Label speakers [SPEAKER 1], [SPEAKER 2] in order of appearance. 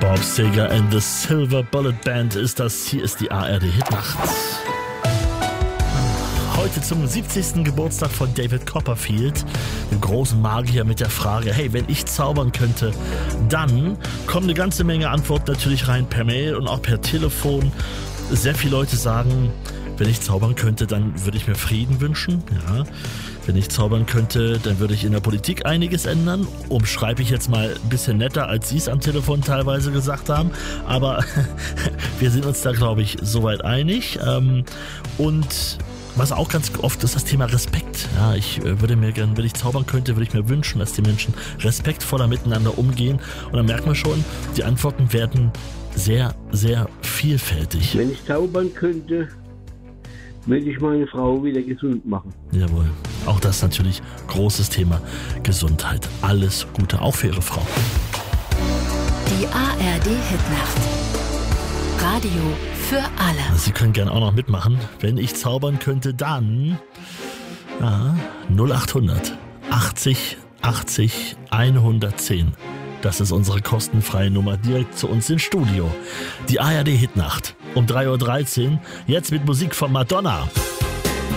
[SPEAKER 1] Bob Seger and the Silver Bullet Band ist das. Hier ist die ARD Hitnacht. Heute zum 70. Geburtstag von David Copperfield, dem großen Magier, mit der Frage, hey, wenn ich zaubern könnte, dann kommen eine ganze Menge Antworten natürlich rein per Mail und auch per Telefon. Sehr viele Leute sagen, wenn ich zaubern könnte, dann würde ich mir Frieden wünschen. Ja. Wenn ich zaubern könnte, dann würde ich in der Politik einiges ändern. Umschreibe ich jetzt mal ein bisschen netter, als Sie es am Telefon teilweise gesagt haben. Aber wir sind uns da, glaube ich, soweit einig. Und was auch ganz oft ist, das Thema Respekt. Ja, ich würde mir gerne, wenn ich zaubern könnte, würde ich mir wünschen, dass die Menschen respektvoller miteinander umgehen. Und dann merkt man schon, die Antworten werden sehr, sehr vielfältig.
[SPEAKER 2] Wenn ich zaubern könnte, würde ich meine Frau wieder gesund machen.
[SPEAKER 1] Jawohl. Auch das natürlich großes Thema Gesundheit. Alles Gute, auch für Ihre Frau.
[SPEAKER 3] Die ARD Hitnacht. Radio für alle.
[SPEAKER 1] Sie können gerne auch noch mitmachen. Wenn ich zaubern könnte, dann 0800 80 80 110. Das ist unsere kostenfreie Nummer direkt zu uns ins Studio. Die ARD Hitnacht um 3.13 Uhr. Jetzt mit Musik von Madonna.